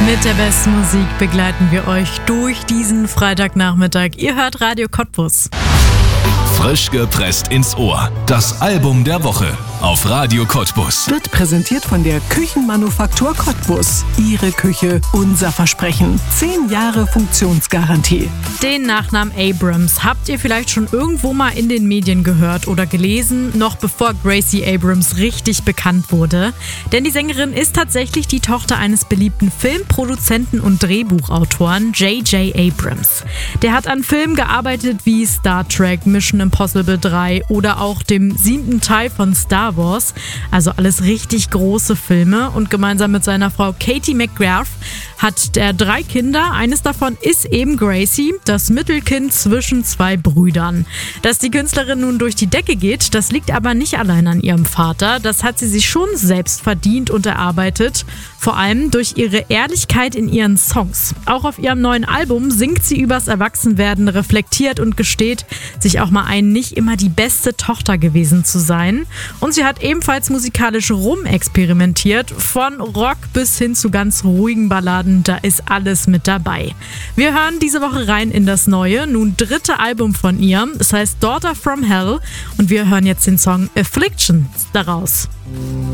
Mit der besten Musik begleiten wir euch durch diesen Freitagnachmittag. Ihr hört Radio Cottbus. Frisch gepresst ins Ohr. Das Album der Woche auf Radio Cottbus. Wird präsentiert von der Küchenmanufaktur Cottbus. Ihre Küche, unser Versprechen. 10 Jahre Funktionsgarantie. Den Nachnamen Abrams habt ihr vielleicht schon irgendwo mal in den Medien gehört oder gelesen, noch bevor Gracie Abrams richtig bekannt wurde. Denn die Sängerin ist tatsächlich die Tochter eines beliebten Filmproduzenten und Drehbuchautoren, J.J. Abrams. Der hat an Filmen gearbeitet wie Star Trek, Mission Impossible 3 oder auch dem 7. Teil von Star Wars. Also alles richtig große Filme. Und gemeinsam mit seiner Frau Katie McGrath hat er 3 Kinder. Eines davon ist eben Gracie, das Mittelkind zwischen 2 Brüdern. Dass die Künstlerin nun durch die Decke geht, das liegt aber nicht allein an ihrem Vater. Das hat sie sich schon selbst verdient und erarbeitet. Vor allem durch ihre Ehrlichkeit in ihren Songs. Auch auf ihrem neuen Album singt sie übers Erwachsenwerden, reflektiert und gesteht sich auch mal ein, nicht immer die beste Tochter gewesen zu sein. Und sie hat ebenfalls musikalisch rumexperimentiert, von Rock bis hin zu ganz ruhigen Balladen, da ist alles mit dabei. Wir hören diese Woche rein in das neue, nun 3. Album von ihr, es heißt Daughter from Hell und wir hören jetzt den Song Affliction daraus.